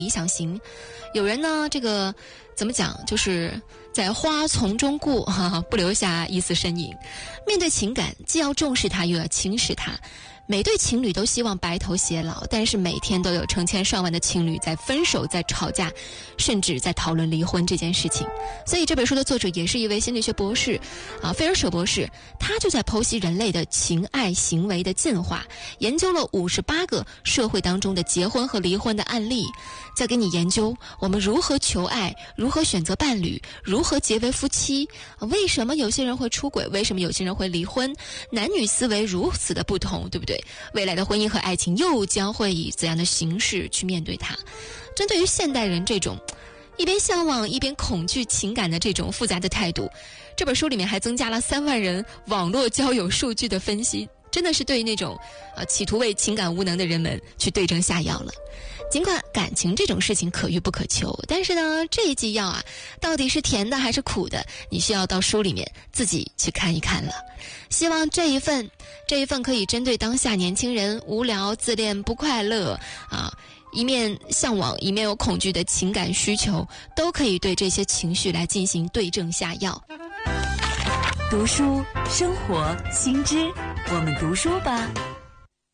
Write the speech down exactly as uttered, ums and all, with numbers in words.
理想型，有人呢，这个怎么讲，就是在花丛中过，哈哈，不留下一丝身影。面对情感，既要重视它，又要轻视它。每对情侣都希望白头偕老，但是每天都有成千上万的情侣在分手、在吵架，甚至在讨论离婚这件事情。所以这本书的作者也是一位心理学博士，啊，菲尔舍博士，他就在剖析人类的情爱行为的进化，研究了五十八个社会当中的结婚和离婚的案例，再给你研究我们如何求爱，如何选择伴侣，如何结为夫妻，为什么有些人会出轨，为什么有些人会离婚，男女思维如此的不同，对不对？未来的婚姻和爱情又将会以怎样的形式去面对它？针对于现代人这种一边向往一边恐惧情感的这种复杂的态度，这本书里面还增加了三万人网络交友数据的分析，真的是对于那种呃企图为情感无能的人们去对症下药了。尽管感情这种事情可遇不可求，但是呢，这一剂药啊，到底是甜的还是苦的，你需要到书里面自己去看一看了。希望这一份这一份可以针对当下年轻人无聊、自恋、不快乐啊，一面向往一面有恐惧的情感需求，都可以对这些情绪来进行对症下药。 读书生活新知，我们读书吧。